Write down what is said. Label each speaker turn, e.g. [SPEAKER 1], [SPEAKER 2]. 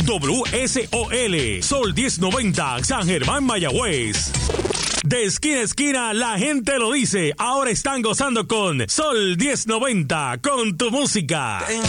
[SPEAKER 1] WSOL, Sol 1090, San Germán, Mayagüez. De esquina a esquina, la gente lo dice. Ahora están gozando con Sol 1090, con tu música.